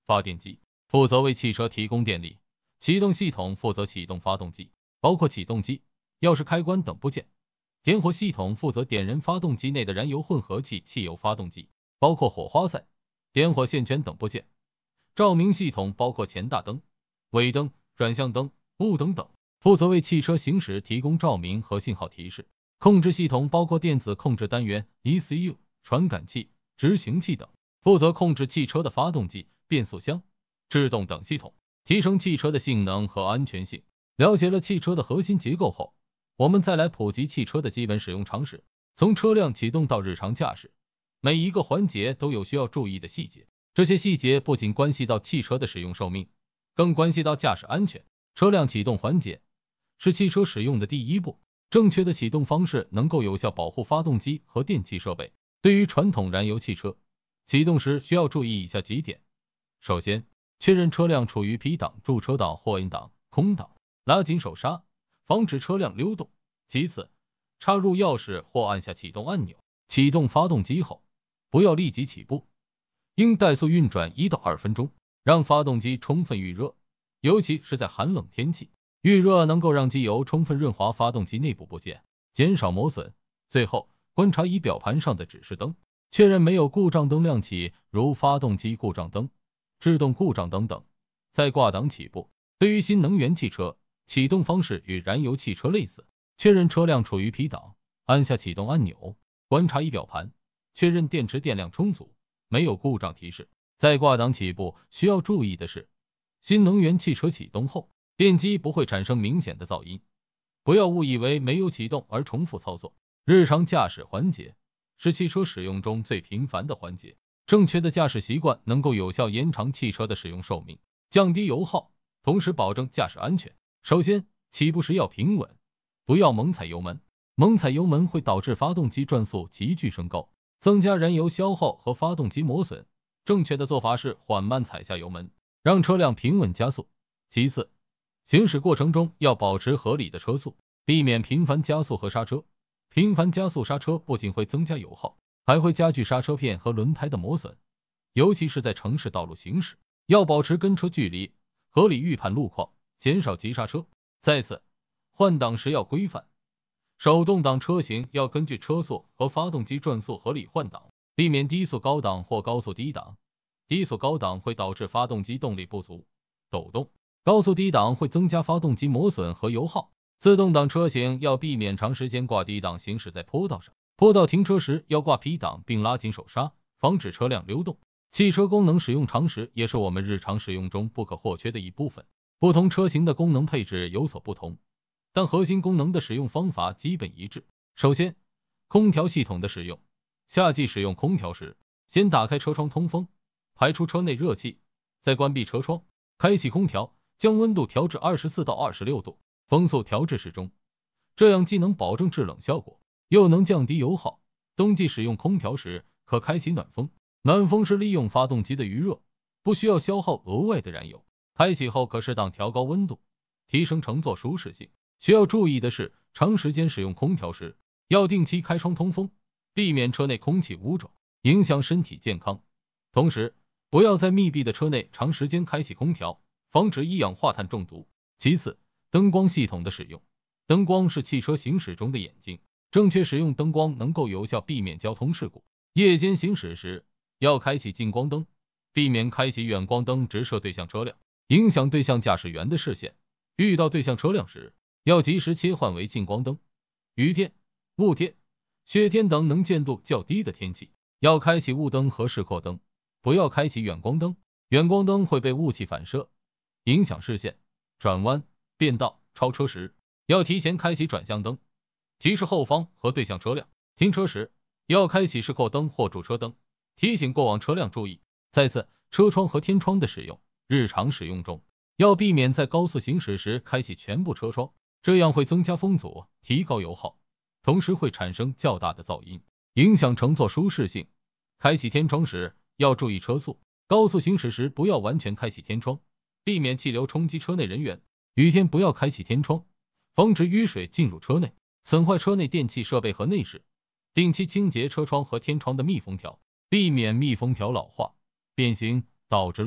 发电机负责为汽车提供电力，启动系统负责启动发动机，包括启动机、钥匙开关等部件。点火系统负责点燃发动机内的燃油混合气汽油发动机，包括火花塞、点火线圈等部件。照明系统包括前大灯、尾灯、转向灯、雾灯等，负责为汽车行驶提供照明和信号提示。控制系统包括电子控制单元、ECU、传感器、执行器等，负责控制汽车的发动机、变速箱、制动等系统，提升汽车的性能和安全性。了解了汽车的核心结构后，我们再来普及汽车的基本使用常识。从车辆启动到日常驾驶，每一个环节都有需要注意的细节，这些细节不仅关系到汽车的使用寿命，更关系到驾驶安全。车辆启动环节是汽车使用的第一步，正确的启动方式能够有效保护发动机和电气设备。对于传统燃油汽车，启动时需要注意以下几点。首先，确认车辆处于 P 档、驻车档或 N 档、空档，拉紧手刹，防止车辆溜动。其次，插入钥匙或按下启动按钮。启动发动机后，不要立即起步，应怠速运转1到2分钟，让发动机充分预热，尤其是在寒冷天气，预热能够让机油充分润滑发动机内部部件，减少磨损。最后，观察仪表盘上的指示灯，确认没有故障灯亮起，如发动机故障灯、制动故障灯等，再挂档起步。对于新能源汽车，启动方式与燃油汽车类似，确认车辆处于 P 档，按下启动按钮，观察仪表盘，确认电池电量充足，没有故障提示，再挂档起步。需要注意的是，新能源汽车启动后，电机不会产生明显的噪音，不要误以为没有启动而重复操作。日常驾驶环节是汽车使用中最频繁的环节，正确的驾驶习惯能够有效延长汽车的使用寿命，降低油耗，同时保证驾驶安全。首先，起步时要平稳，不要猛踩油门，猛踩油门会导致发动机转速急剧升高，增加燃油消耗和发动机磨损。正确的做法是缓慢踩下油门，让车辆平稳加速。其次，行驶过程中要保持合理的车速，避免频繁加速和刹车。频繁加速刹车不仅会增加油耗，还会加剧刹车片和轮胎的磨损，尤其是在城市道路行驶，要保持跟车距离，合理预判路况，减少急刹车。再次，换挡时要规范，手动挡车型要根据车速和发动机转速合理换挡，避免低速高档或高速低档。低速高档会导致发动机动力不足、抖动，高速低档会增加发动机磨损和油耗。自动挡车型要避免长时间挂低档行驶在坡道上，坡道停车时要挂 P 档并拉紧手刹，防止车辆溜动。汽车功能使用常识也是我们日常使用中不可或缺的一部分。不同车型的功能配置有所不同，但核心功能的使用方法基本一致。首先，空调系统的使用。夏季使用空调时，先打开车窗通风，排出车内热气，再关闭车窗，开启空调，将温度调至24到26度，风速调至适中，这样既能保证制冷效果，又能降低油耗。冬季使用空调时，可开启暖风，暖风是利用发动机的余热，不需要消耗额外的燃油。开启后可适当调高温度，提升乘坐舒适性。需要注意的是，长时间使用空调时，要定期开窗通风，避免车内空气污浊，影响身体健康。同时，不要在密闭的车内长时间开启空调，防止一氧化碳中毒。其次，灯光系统的使用。灯光是汽车行驶中的眼睛，正确使用灯光能够有效避免交通事故。夜间行驶时，要开启近光灯，避免开启远光灯直射对向车辆，影响对向驾驶员的视线。遇到对向车辆时，要及时切换为近光灯。雨天、雾天、雪天等能见度较低的天气，要开启雾灯和示廓灯，不要开启远光灯。远光灯会被雾气反射，影响视线。转弯、变道、超车时，要提前开启转向灯，提示后方和对向车辆。停车时，要开启示廓灯或主车灯，提醒过往车辆注意。再次，车窗和天窗的使用。日常使用中，要避免在高速行驶时开启全部车窗，这样会增加风阻，提高油耗，同时会产生较大的噪音，影响乘坐舒适性。开启天窗时，要注意车速，高速行驶时不要完全开启天窗，避免气流冲击车内人员。雨天不要开启天窗，防止雨水进入车内，损坏车内电气设备和内饰。定期清洁车窗和天窗的密封条，避免密封条老化、变形，导致